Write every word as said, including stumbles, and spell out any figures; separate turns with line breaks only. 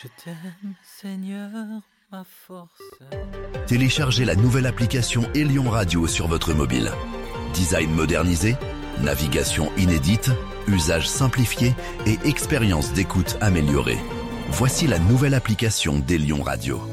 Je t'aime, Seigneur, ma force.
Téléchargez la nouvelle application Élion Radio sur votre mobile. Design modernisé, navigation inédite, usage simplifié et expérience d'écoute améliorée. Voici la nouvelle application d'Élion Radio.